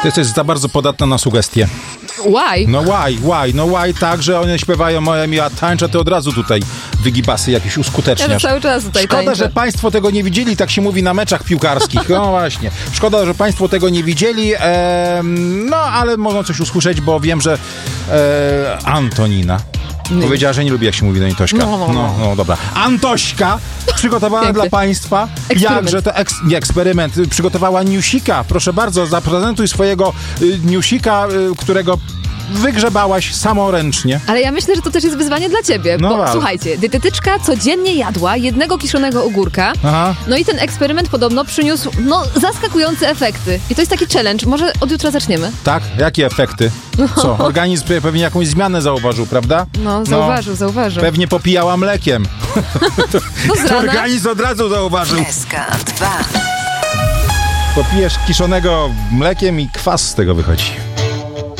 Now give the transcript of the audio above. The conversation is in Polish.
Ty jesteś za bardzo podatna na sugestie. Why? No why, tak, że one śpiewają moje ja tańczę, ty od razu tutaj wygibasy jakieś uskuteczniasz. Ja cały czas tutaj Szkoda, tańczę. że państwo tego nie widzieli, tak się mówi na meczach piłkarskich. No właśnie. Szkoda, że państwo tego nie widzieli, no ale można coś usłyszeć, bo wiem, że Antonina powiedziała, że nie lubi, jak się mówi do niej Tośka. No, dobra. Antośka przygotowała Pięknie. dla państwa, Eksperyment. jakże to eksperyment. Przygotowała newsika. Proszę bardzo, zaprezentuj swojego newsika, którego wygrzebałaś samoręcznie. Ale ja myślę, że to też jest wyzwanie dla ciebie, No bo wow. słuchajcie, dietetyczka codziennie jadła jednego kiszonego ogórka, Aha. no i ten eksperyment podobno przyniósł, zaskakujące efekty. I to jest taki challenge, może od jutra zaczniemy? Tak? Jakie efekty? Co? Organizm pewnie jakąś zmianę zauważył, prawda? No, zauważył. Pewnie popijała mlekiem. No z rana. Organizm od razu zauważył. SK2. Popijesz kiszonego mlekiem i kwas z tego wychodzi.